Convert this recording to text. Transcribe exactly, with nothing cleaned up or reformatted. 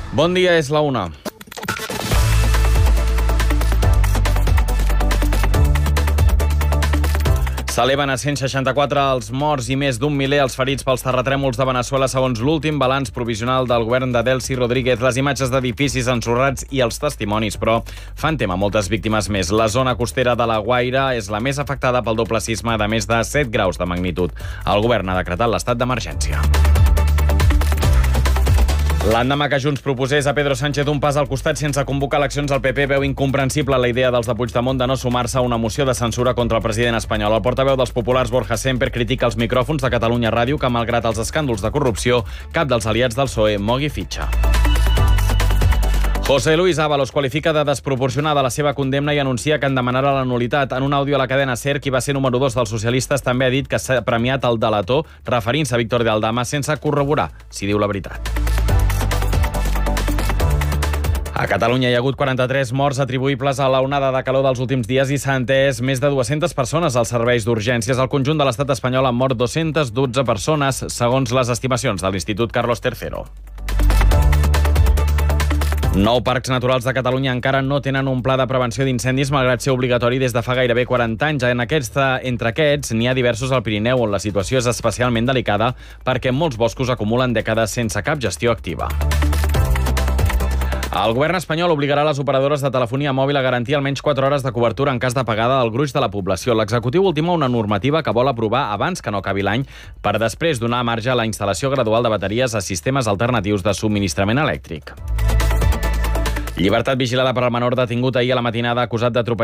Bon dia, és la una. S'eleven a cent seixanta-quatre els morts i més d'un miler els ferits pels terratrèmols de Veneçuela, segons l'últim balanç provisional del govern de Delcy Rodríguez. Les imatges d'edificis ensorrats i els testimonis, però, fan tema moltes víctimes més. La zona costera de la Guaira és la més afectada pel doble sisme de més de set graus de magnitud. El govern ha decretat l'estat d'emergència. L'endemà que Junts proposés a Pedro Sánchez un pas al costat sense convocar eleccions, el P P veu incomprensible la idea dels de Puigdemont de no sumar-se a una moció de censura contra el president espanyol. El portaveu dels populars, Borja Semper, critica els micròfons de Catalunya Ràdio que, malgrat els escàndols de corrupció, cap dels aliats del P S O E mogui fitxa. José Luis Ábalos qualifica de desproporcionada la seva condemna i anuncia que en demanarà la nul·litat. En un àudio a la cadena SER, qui va ser número dos dels socialistes, també ha dit que s'ha premiat el delator, referint-se a Víctor de Aldama, sense corroborar si diu la veritat. A Catalunya hi ha hagut quaranta-tres morts atribuïbles a la onada de calor dels últims dies i s'ha entès més de dues-centes persones als serveis d'urgències. Al conjunt de l'estat espanyol han mort dos-centes dotze persones, segons les estimacions de l'Institut Carlos tercero. Nou parcs naturals de Catalunya encara no tenen un pla de prevenció d'incendis, malgrat ser obligatori des de fa gairebé quaranta anys. En aquesta, entre aquests, n'hi ha diversos al Pirineu, on la situació és especialment delicada perquè molts boscos acumulen dècades sense cap gestió activa. El govern espanyol obligarà les operadores de telefonia mòbil a garantir almenys quatre hores de cobertura en cas d'apagada del gruix de la població. L'executiu ultima una normativa que vol aprovar abans que no acabi l'any per després donar marge a la instal·lació gradual de bateries a sistemes alternatius de subministrament elèctric. Llibertat vigilada per al menor detingut ahir a la matinada acusat d'atropellar